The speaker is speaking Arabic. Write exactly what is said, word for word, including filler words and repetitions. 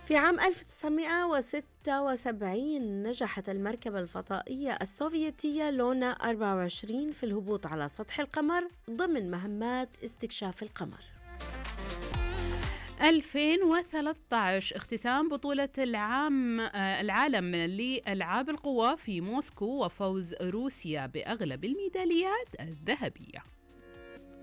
في عام ألف وتسعمائة وستة وسبعين نجحت المركبة الفضائية السوفيتية لونا أربعة وعشرين في الهبوط على سطح القمر ضمن مهمات استكشاف القمر. ألفين وثلاثة عشر اختتام بطولة العام العالم لألعاب القوى في موسكو وفوز روسيا بأغلب الميداليات الذهبية.